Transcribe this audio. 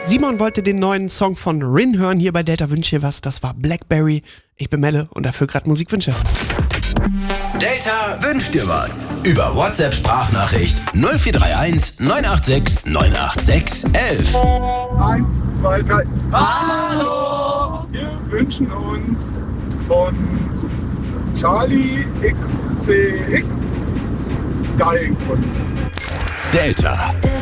Simon wollte den neuen Song von Rin hören, hier bei Delta Wünsch dir was. Das war Blackberry. Ich bin Melle und dafür gerade Musikwünsche. Delta wünscht dir was. Über WhatsApp-Sprachnachricht 0431 986 986 11. 1, 2, 3. Hallo! Wir wünschen uns von Charlie XCX Dying von Delta.